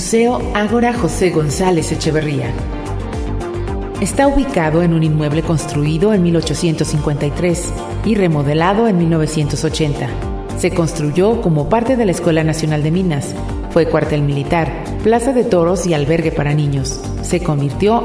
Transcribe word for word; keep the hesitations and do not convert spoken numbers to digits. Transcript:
Museo Ágora José González Echeverría. Está ubicado en un inmueble construido en mil ochocientos cincuenta y tres y remodelado en mil novecientos ochenta. Se construyó como parte de la Escuela Nacional de Minas. Fue cuartel militar, plaza de toros y albergue para niños. Se convirtió